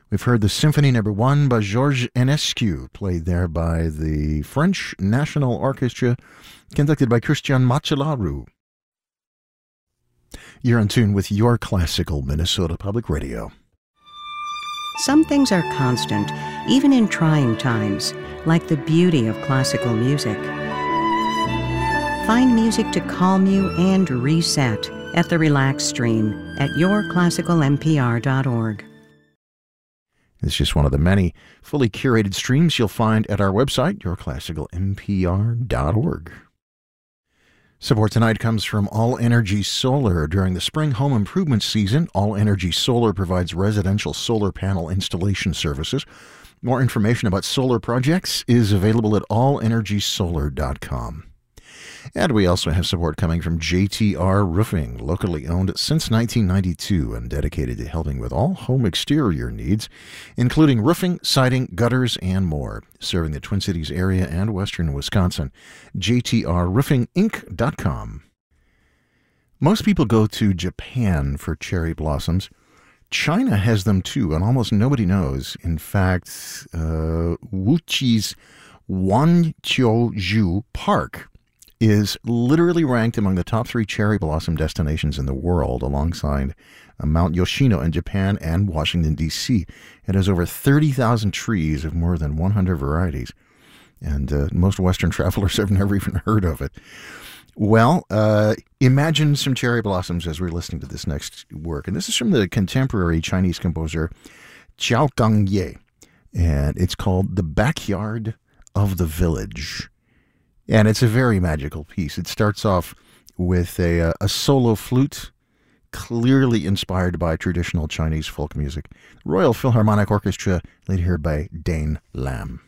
We've heard the Symphony No. 1 by Georges Enescu, played there by the French National Orchestra, conducted by Christian Macellaro. You're in tune with your classical Minnesota Public Radio. Some things are constant, even in trying times, like the beauty of classical music. Find music to calm you and reset at the Relax Stream at yourclassicalmpr.org. It's just one of the many fully curated streams you'll find at our website, yourclassicalmpr.org. Support tonight comes from All Energy Solar. During the spring home improvement season, All Energy Solar provides residential solar panel installation services. More information about solar projects is available at allenergysolar.com. And we also have support coming from JTR Roofing, locally owned since 1992 and dedicated to helping with all home exterior needs, including roofing, siding, gutters, and more. Serving the Twin Cities area and western Wisconsin. JTRRoofingInc.com. Most people go to Japan for cherry blossoms. China has them too, and almost nobody knows. In fact, Wuqi's Wanqiuzhu Park is literally ranked among the top 3 cherry blossom destinations in the world, alongside Mount Yoshino in Japan and Washington, D.C. It has over 30,000 trees of more than 100 varieties, and most Western travelers have never even heard of it. Well, imagine some cherry blossoms as we're listening to this next work, and this is from the contemporary Chinese composer Jiao Gangye, and it's called The Backyard of the Village. And it's a very magical piece. It starts off with a solo flute, clearly inspired by traditional Chinese folk music. Royal Philharmonic Orchestra, led here by Dane Lam.